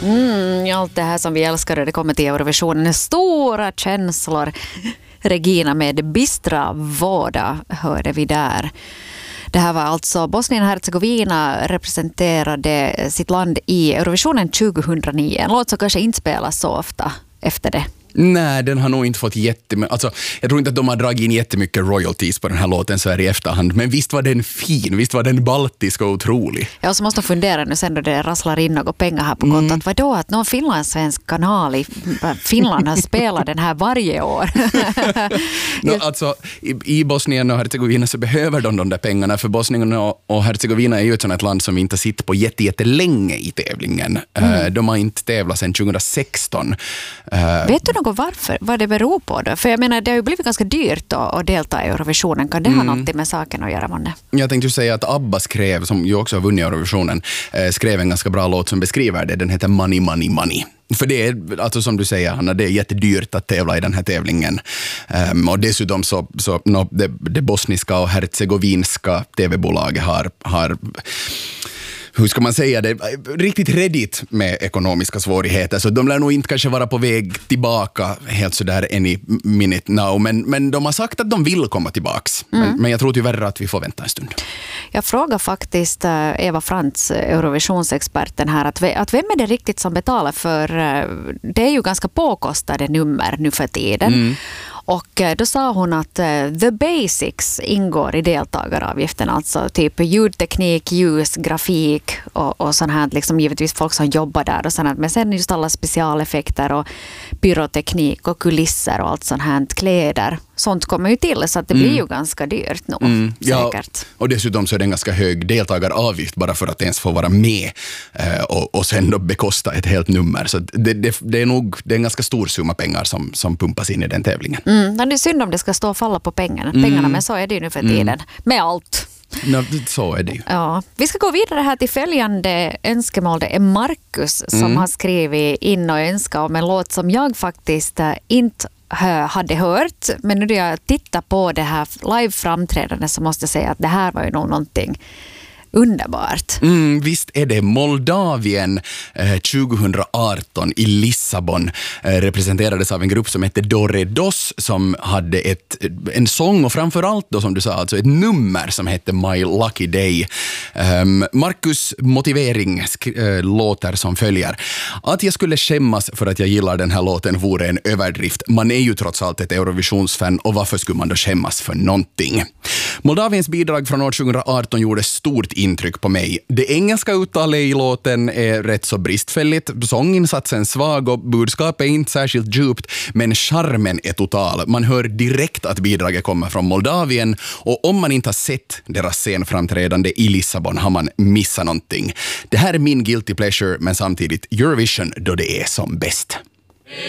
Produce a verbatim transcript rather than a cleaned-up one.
Mm, allt det här som vi älskar och det kommer till Eurovisionen. Stora känslor. Regina med Bistra Voda hörde vi där. Det här var alltså Bosnien-Hercegovina representerade sitt land i Eurovisionen tjugohundranio. En låt som kanske inte spelas så ofta efter det. Nej, den har nog inte fått jättemycket. Alltså, jag tror inte att de har dragit in jättemycket royalties på den här låten så här i efterhand. Men visst var den fin, visst var den baltisk och otrolig. Ja, så måste man fundera nu sen då det rasslar in något pengar här på kontot. Mm. Vadå att någon finlandssvensk kanal i Finland har spelat den här varje år? no, alltså, i, i Bosnien och Hercegovina så behöver de de där pengarna. För Bosnien och, och Hercegovina är ju ett sådant land som inte sitter på jätte, jättelänge i tävlingen. Mm. Uh, de har inte tävlat sedan tjugohundrasexton. Uh, Vet du något varför? Vad det beror på då? För jag menar, det har ju blivit ganska dyrt att, att delta i Eurovisionen. Kan det mm. ha något med saken att göra, månne? Jag tänkte ju säga att ABBA skrev, som ju också har vunnit Eurovisionen, eh, skrev en ganska bra låt som beskriver det. Den heter Money, Money, Money. För det är, alltså som du säger, Hanna, det är jättedyrt att tävla i den här tävlingen. Um, och dessutom så, så no, det, det bosniska och hercegovinska tv-bolaget har... har hur ska man säga det, riktigt redigt med ekonomiska svårigheter, så de lär nog inte kanske vara på väg tillbaka helt sådär any minute now, men, men de har sagt att de vill komma tillbaks. Mm. Men, men jag tror tyvärr att vi får vänta en stund. Jag frågar faktiskt Eva Frantz, Eurovisionsexperten här, att, att vem är det riktigt som betalar för, det är ju ganska påkostade nummer nu för tiden. Mm. Och då sa hon att uh, the basics ingår i deltagaravgiften, alltså typ ljudteknik, ljus, grafik och, och sånt här, liksom givetvis folk som jobbar där och sånt, men sen just alla specialeffekter och pyroteknik och kulisser och allt sånt här, kläder. Sånt kommer ju till, så att det mm. blir ju ganska dyrt nog, mm. säkert. Ja, och dessutom så är det en ganska hög deltagaravgift bara för att ens få vara med eh, och, och sen då bekosta ett helt nummer. Så det, det, det är nog det är en ganska stor summa pengar som, som pumpas in i den tävlingen. Mm. Men det är synd om det ska stå och falla på pengarna, mm. pengarna men så är det ju nu för tiden. Mm. Med allt. No, så är det ju. Ja. Vi ska gå vidare här till följande önskemål. Det är Marcus som mm. har skrivit in och önskat om en låt som jag faktiskt äh, inte hade hört, men nu när jag tittar på det här live-framträdande så måste jag säga att det här var ju nog någonting underbart. Mm, visst är det. Moldavien eh, tjugohundraarton i Lissabon eh, representerades av en grupp som hette Do Re Dos, som hade ett, en sång och framförallt då, som du sa, alltså ett nummer som hette My Lucky Day. Um, Marcus motivering sk- äh, låter som följer: att jag skulle skämmas för att jag gillar den här låten vore en överdrift. Man är ju trots allt ett Eurovisionsfan, och varför skulle man då skämmas för någonting? Moldaviens bidrag från år tjugohundraarton gjorde stort intryck på mig. Det engelska uttalet i låten är rätt så bristfälligt, sånginsatsen svag och budskapet är inte särskilt djupt, men charmen är total. Man hör direkt att bidraget kommer från Moldavien, och om man inte har sett deras scenframträdande i Lissabon har man missat någonting. Det här är min guilty pleasure, men samtidigt Eurovision då det är som bäst.